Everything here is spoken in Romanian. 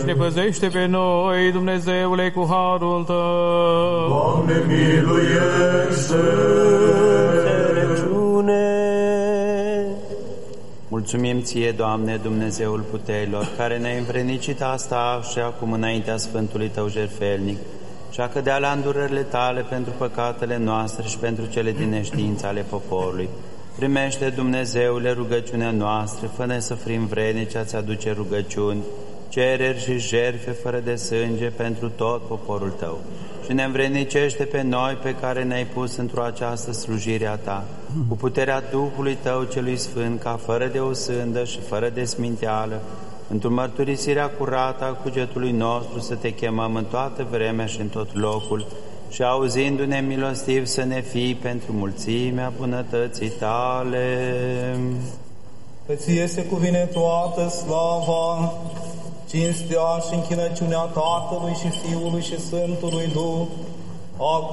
ne păzește pe noi, Dumnezeule, cu harul Tău. Doamne, miluiește! Mulțumim Ție, Doamne, Dumnezeul puterilor, care ne-ai învrednicit asta și acum înaintea Sfântului Tău jertfelnic, și a cădea la îndurările Tale pentru păcatele noastre și pentru cele din neștiință ale poporului. Primește, Dumnezeule, rugăciunea noastră, fă-ne să fim vrednici a-ți aduce rugăciuni, cereri și jertfe fără de sânge pentru tot poporul Tău. Și ne învrednicește pe noi pe care ne-ai pus într-o această slujire a Ta, cu puterea Duhului Tău celui Sfânt, ca fără de o sândă și fără de sminteală, într-o mărturisirea curată a cugetului nostru, să Te chemăm în toată vremea și în tot locul, și auzindu-ne milostiv să ne fii pentru mulțimea bunătății Tale. Că Ție se cuvine toată slava, cinstea și închinăciunea Tatălui și Fiului și Sfântului Duh,